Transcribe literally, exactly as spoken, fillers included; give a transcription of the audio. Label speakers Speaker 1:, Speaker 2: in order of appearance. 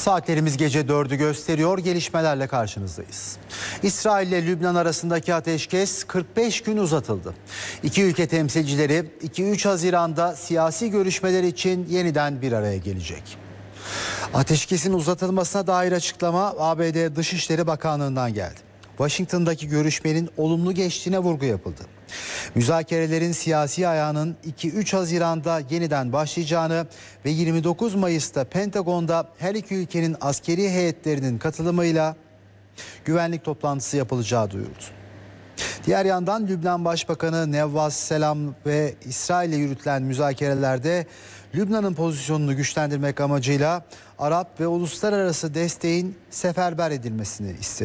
Speaker 1: Saatlerimiz gece dördü gösteriyor. Gelişmelerle karşınızdayız. İsrail ile Lübnan arasındaki ateşkes kırk beş gün uzatıldı. İki ülke temsilcileri iki üç Haziran'da siyasi görüşmeler için yeniden bir araya gelecek. Ateşkesin uzatılmasına dair açıklama A B D Dışişleri Bakanlığı'ndan geldi. Washington'daki görüşmenin olumlu geçtiğine vurgu yapıldı. Müzakerelerin siyasi ayağının iki üç Haziran'da yeniden başlayacağını ve yirmi dokuz Mayıs'ta Pentagon'da her iki ülkenin askeri heyetlerinin katılımıyla güvenlik toplantısı yapılacağı duyuruldu. Diğer yandan Lübnan Başbakanı Nevvas Selam ve İsrail'le yürütülen müzakerelerde Lübnan'ın pozisyonunu güçlendirmek amacıyla Arap ve uluslararası desteğin seferber edilmesini istedi.